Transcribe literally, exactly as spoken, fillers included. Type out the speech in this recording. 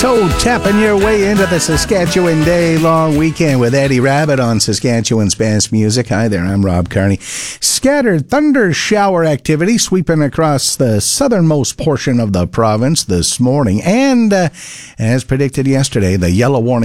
So, tapping your way into the Saskatchewan day-long weekend with Eddie Rabbit on Saskatchewan's Best Music. Hi there, I'm Rob Carney. Scattered thunder shower activity sweeping across the southernmost portion of the province this morning. And, uh, as predicted yesterday, the yellow warning